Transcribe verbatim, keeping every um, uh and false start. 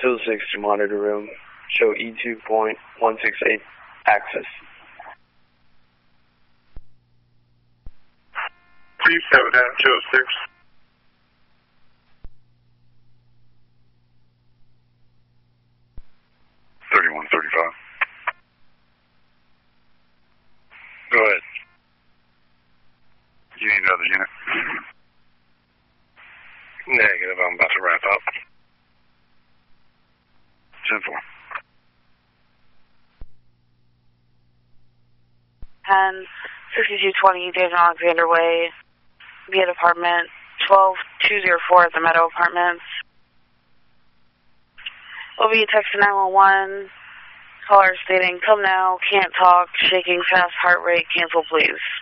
two six to monitor room. Show E two point one six eight access. Two seven down two oh six. thirty-one thirty-five. Go ahead. You need another unit? Negative, I'm about to wrap up. ten four. ten sixty-two twenty David Alexander Way, via apartment twelve two oh four at the Meadow Apartments. Will be text to nine one one, caller stating, come now, can't talk, shaking, fast heart rate, cancel please.